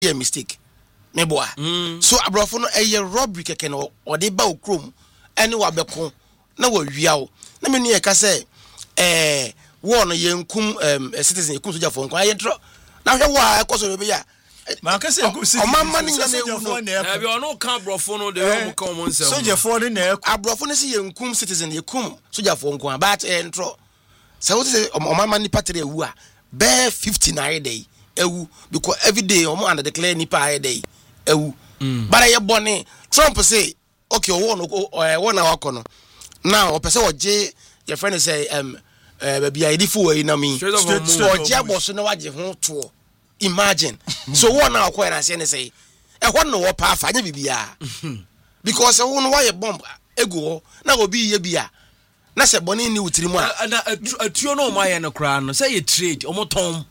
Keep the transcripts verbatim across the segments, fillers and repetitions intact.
a mistake me boa so abrofo no eye robbery keke no ode ba okrom ene wa beko na wa wia wo na me nu e ka say eh wo no yenkum um, citizen yekum soja fo nkwa ye tro na hwe wa ekoso be ya ma ka say yekum citizen o mamma ni na ewu na be ono ka abrofo no de wo ka mo nsem soja fo ni na abrofo no si yenkum citizen yekum soja fo nkwa but eh ntro say wo say o mamma ni patre ewu a be fifty-nine day ewu because every day omo under declare ni pa day ewu but ye bone Trump say okay wo no wo na wakono now opese oje your friend say um eh baby I difu we na me oje aboso na waje ho to imagine so wo na akwa na say ne say e ho no wo pa fa nya bibia because wo no wa bomb ego na obi ye bia na se bone ni wutiri mu a na atuo no ma ye no kra no say ye trade omo ton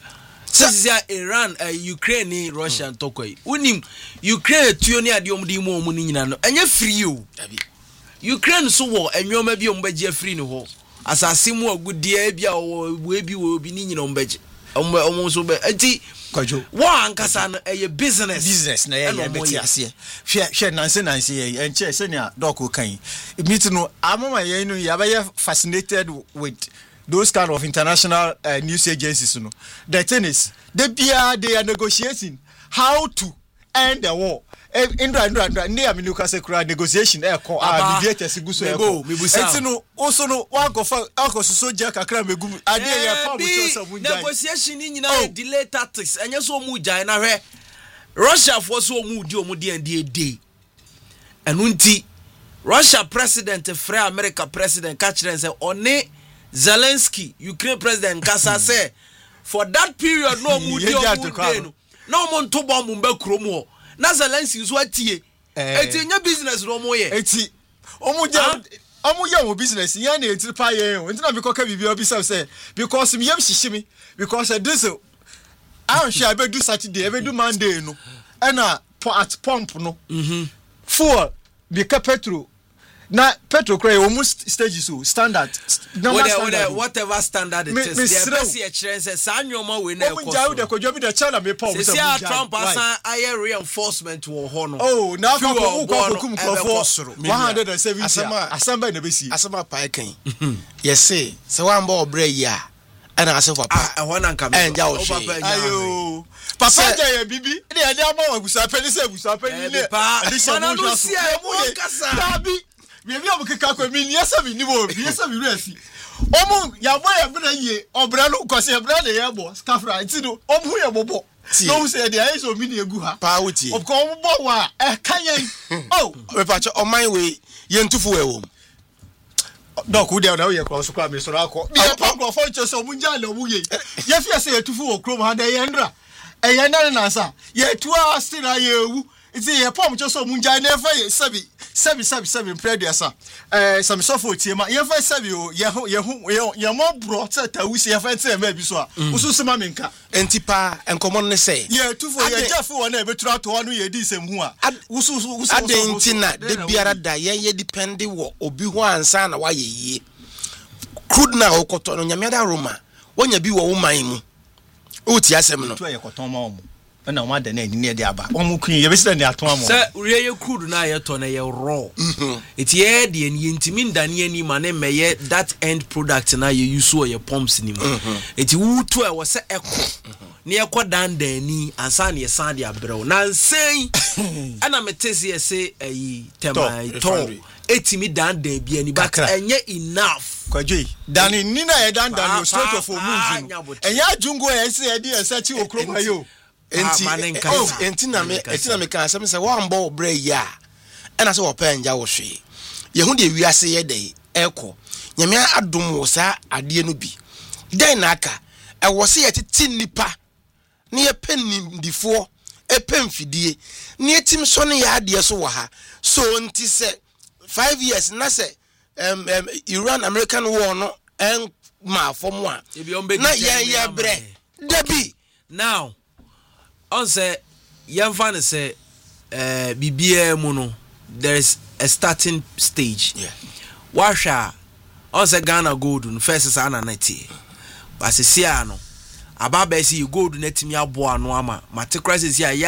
Sisi Iran, uh, Ukraine, Russia, and Tokyo. Unim Ukraine, Tuoni adi omdi mo omu ni nyina no. Enye free you. Ukraine so wo enyo ma bi ombeje free no ho. Asase mu agudie bia wo we bi wo bi ni nyina ombeje. Ombe omo so be enti kwajo. Wa ankasa no eye business. Business na ye beti ase. Hwe hwe nanse nanse ye enche se ne doko kan. Meet no amama ye no ya be fascinated with those kind of international uh, news agencies, you know. The thing is, they, they are negotiating how to end the war. Indra, Indra, Indra, near me, Lucas, negotiation, air call, mediators, go, it's no, also no, one go for Uncle so Jack, a cram, a good idea. Negotiation in your delay tactics, and you're so muja and I Russia for so moody or moody and day. And Unti, Russia president, Free America president, catch and say, on Zelensky, Ukraine president, Kasa say, for that period, no moody or no one to bomb Mumbai Chromo. Na Zelensky is what ye. It's in your business, no more. It's Omuja. Omuja business. Yan it's the pie. It's not because we be say because me am shishimi because I do so. I don't share. I do Saturday. I do Monday. No, and uh at pump no. Mhm. Full the petrol. Na petrol cry almost stage so standard whatever standard. Whatever standard it me, is the best experience sanwoma we na ko so de ko jobi de China me pump so say Trump asan aye reinforcement wo ho no oh na ko ko ko kum ko one hundred seventy asama asamba na besi asama pa kan yes say se wan ba obre yi a ana asefa pa e ho na nka me enja wo hwe ayo papa ja ya bibi de ya de ama wa gusa peli se gusa peli le mana no si e mo kasa tabi we be obukeka kwa mi yesa mi ni wo yesa mi resi omu ya boy e bra ye obra no kwase e bra de ye bo scafra ti no omu ye bobo no say de ayi so mi ni egu ha pa wuti obko omu bo wa e kanyen oh we pa cho oman we ye ntufu we wo dok wo de na ye cross kwa mi so ra ko bi e pa go fo cho so mu nja le omu ye ye fi ase ye tufu wo krom ha de ye ndra e ye na na sa ye tu a stira ye ewu iti ye pom cho so mu nja na fa ye sabi Seven, seven, seven, predia, eh, some software team. You have said you, you, you more brought that we see a fancy maybe so. Usu Maminka, Antipa, and commonly say, yeah, two for your Jeff one ever try to one year decent one. Usu, Adentina, the Biara Daya, depending what Obi Wan Sana, why ye could now cotton on Yamada Roma. When you be a woman, Utiasem, to a cotton. Na ma de na ni de aba omu kun ye be se na aton amo se ure ye kudu na ye to na ye raw it ye de ni ntimi ndane ani ma na meye that end product na ye use o ye pumps ni mu it wu to e wo se eko na ye kodan dani ansa na ye san de abrew na nsen ana metesi ye se ayi tema to etimi dan dan bia ni but enye enough kwadwe dan ni na ye dan dan straight of move enye ajungo ye se ye de se ti okroma yo enti enti na me enti na me kan asem se wan bo bre ya ena se wo pa nja wo hwe ye hu de wiase ye de eko nyame adom wo sa ade no bi den na aka e wo se ye titi nipa ne ye penindifo e pemfidie ne yetim so ne ya ade so wo ha so enti se five years na se um, um, Iran American war no en ma fom a na ye ye bre debi now on say Yanfan say uh bibia mu no there is a starting stage. Yeah. Washa on say Ghana gold no first is ana ninety. But se sia no aba ba si gold na timi abo ano ama mate crisis ya